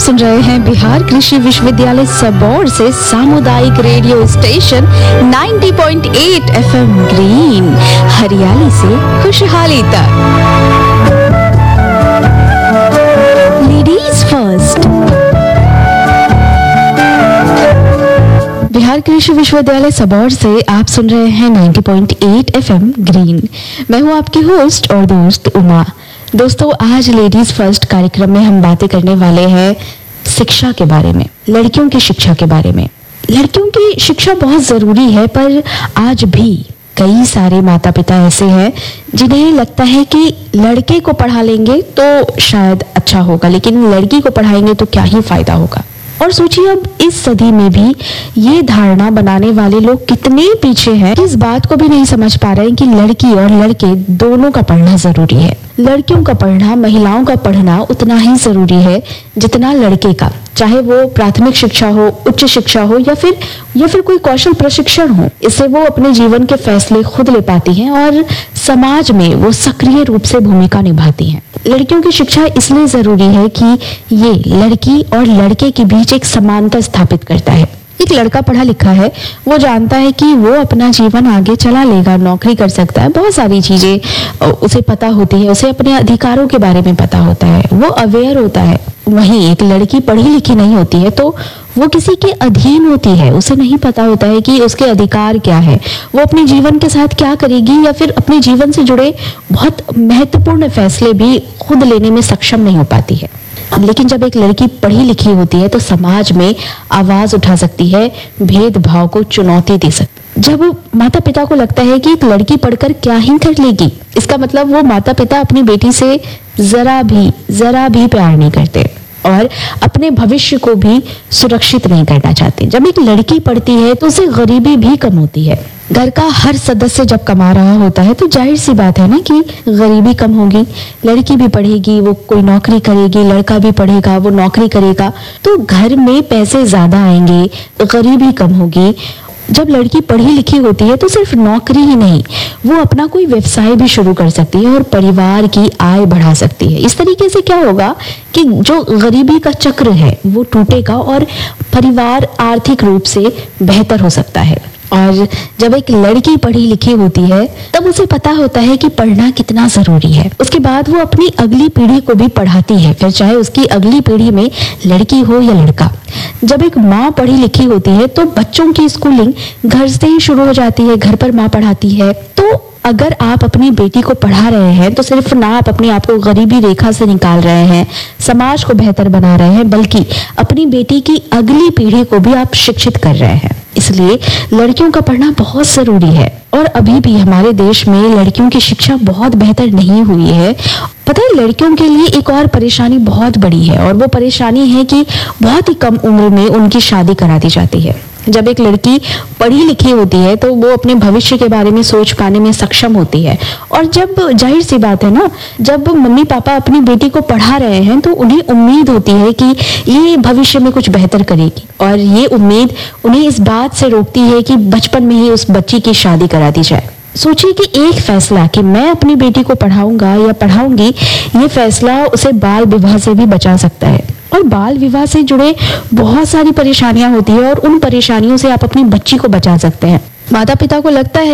सुन रहे हैं बिहार कृषि विश्वविद्यालय सबौर से सामुदायिक रेडियो स्टेशन 90.8 एफएम ग्रीन, हरियाली से खुशहाली तक। Ladies first. बिहार कृषि विश्वविद्यालय सबौर से आप सुन रहे हैं 90.8 एफएम ग्रीन। मैं हूं आपकी होस्ट और दोस्त उमा। दोस्तों, आज लेडीज फर्स्ट कार्यक्रम में हम बातें करने वाले हैं शिक्षा के बारे में, लड़कियों की शिक्षा के बारे में। लड़कियों की शिक्षा बहुत जरूरी है, पर आज भी कई सारे माता पिता ऐसे हैं जिन्हें लगता है कि लड़के को पढ़ा लेंगे तो शायद अच्छा होगा, लेकिन लड़की को पढ़ाएंगे तो क्या ही फायदा होगा। और सोचिए, अब इस सदी में भी ये धारणा बनाने वाले लोग कितने पीछे हैं, इस बात को भी नहीं समझ पा रहे हैं कि लड़की और लड़के दोनों का पढ़ना जरूरी है। लड़कियों का पढ़ना, महिलाओं का पढ़ना उतना ही जरूरी है जितना लड़के का, चाहे वो प्राथमिक शिक्षा हो, उच्च शिक्षा हो या फिर कोई कौशल प्रशिक्षण हो। इससे वो अपने जीवन के फैसले खुद ले पाती हैं और समाज में वो सक्रिय रूप से भूमिका निभाती हैं। लड़कियों की शिक्षा इसलिए जरूरी है कि ये लड़की और लड़के के बीच एक समानता स्थापित करता है। एक लड़का पढ़ा लिखा है, वो जानता है कि वो अपना जीवन आगे चला लेगा, नौकरी कर सकता है, बहुत सारी चीजें उसे पता होती है, उसे अपने अधिकारों के बारे में पता होता है, वो अवेयर होता है। वहीं एक लड़की पढ़ी लिखी नहीं होती है तो वो किसी के अधीन होती है, उसे नहीं पता होता है कि उसके अधिकार क्या है, वो अपने जीवन के साथ क्या करेगी या फिर अपने जीवन से जुड़े बहुत महत्वपूर्ण फैसले भी खुद लेने में सक्षम नहीं हो पाती है। लेकिन जब एक लड़की पढ़ी लिखी होती है तो समाज में आवाज उठा सकती है, भेदभाव को चुनौती दे सकती। जब माता पिता को लगता है कि एक लड़की पढ़कर क्या ही कर लेगी, इसका मतलब वो माता पिता अपनी बेटी से जरा भी प्यार नहीं करते और अपने भविष्य को भी सुरक्षित नहीं करना चाहते। जब एक लड़की पढ़ती है तो उसे गरीबी भी कम होती है। घर का हर सदस्य जब कमा रहा होता है तो जाहिर सी बात है ना कि गरीबी कम होगी। लड़की भी पढ़ेगी, वो कोई नौकरी करेगी, लड़का भी पढ़ेगा, वो नौकरी करेगा, तो घर में पैसे ज्यादा आएंगे, गरीबी कम होगी। जब लड़की पढ़ी लिखी होती है तो सिर्फ नौकरी ही नहीं, वो अपना कोई व्यवसाय भी शुरू कर सकती है और परिवार की आय बढ़ा सकती है। इस तरीके से क्या होगा कि जो गरीबी का चक्र है वो टूटेगा और परिवार आर्थिक रूप से बेहतर हो सकता है। और जब एक लड़की पढ़ी लिखी होती है तब उसे पता होता है कि पढ़ना कितना जरूरी है। उसके बाद वो अपनी अगली पीढ़ी को भी पढ़ाती है, फिर चाहे उसकी अगली पीढ़ी में लड़की हो या लड़का। जब एक माँ पढ़ी लिखी होती है तो बच्चों की स्कूलिंग घर से ही शुरू हो जाती है, घर पर माँ पढ़ाती है। तो अगर आप अपनी बेटी को पढ़ा रहे हैं तो सिर्फ ना आप अपने आप को गरीबी रेखा से निकाल रहे हैं, समाज को बेहतर बना रहे हैं, बल्कि अपनी बेटी की अगली पीढ़ी को भी आप शिक्षित कर रहे हैं। इसलिए लड़कियों का पढ़ना बहुत जरूरी है। और अभी भी हमारे देश में लड़कियों की शिक्षा बहुत बेहतर नहीं हुई है। पता है, लड़कियों के लिए एक और परेशानी बहुत बड़ी है और वो परेशानी है कि बहुत ही कम उम्र में उनकी शादी करा दी जाती है। जब एक लड़की पढ़ी लिखी होती है तो वो अपने भविष्य के बारे में सोच पाने में सक्षम होती है। और जब जाहिर सी बात है ना, जब मम्मी पापा अपनी बेटी को पढ़ा रहे हैं तो उन्हें उम्मीद होती है कि ये भविष्य में कुछ बेहतर करेगी, और ये उम्मीद उन्हें इस बात से रोकती है कि बचपन में ही उस बच्ची की शादी करा दी जाए। सोचिए कि एक फैसला कि मैं अपनी बेटी को पढ़ाऊंगा या पढ़ाऊंगी, ये फैसला उसे बाल विवाह से भी बचा सकता है। और बाल विवाह से जुड़े बहुत सारी परेशानियां होती है और उन परेशानियों से आप अपनी बच्ची को बचा सकते हैं। माता पिता को लगता है